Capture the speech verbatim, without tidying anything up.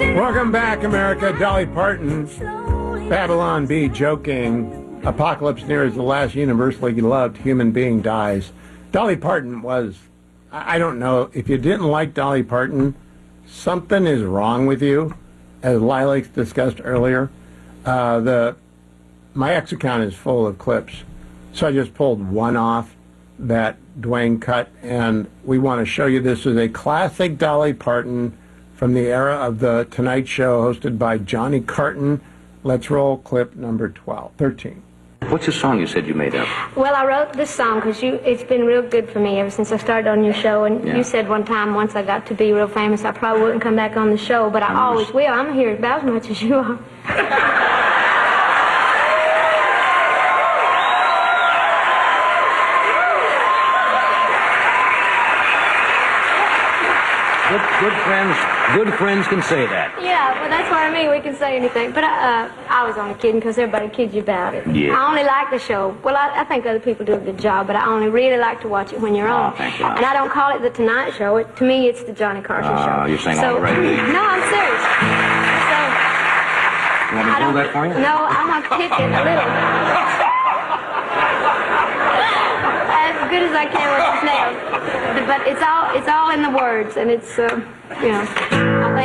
Welcome back, America. Dolly Parton, Babylon Bee, joking. Apocalypse near as the last universally loved human being dies. Dolly Parton was, I don't know, if you didn't like Dolly Parton, something is wrong with you, as Lilacs discussed earlier. Uh, the my X account is full of clips, so I just pulled one off that Dwayne cut, and we want to show you this is a classic Dolly Parton from the era of the Tonight Show, hosted by Johnny Carton. Let's roll clip number twelve, thirteen. What's the song you said you made up? Well, I wrote this song because you. It's been real good for me ever since I started on your show. And Yeah. you said one time, once I got to be real famous, I probably wouldn't come back on the show, but I always will. I'm here about as much as you are. Good, good friends, good friends can say that. Yeah, well, that's what I mean. We can say anything. But I, uh, I was only kidding because everybody kids you about it. Yeah. I only like the show. Well, I, I think other people do a good job, but I only really like to watch it when you're on. Oh, thank you. And I don't call it the Tonight Show. It, to me, it's the Johnny Carson Uh, Show. you're saying so, all the right things. No, I'm serious. So, You want me I to don't, do that for you? No, I'm going to pitch it a little. As good as I can with the snails. But it's all, it's all in the words, and it's, uh, you know. I think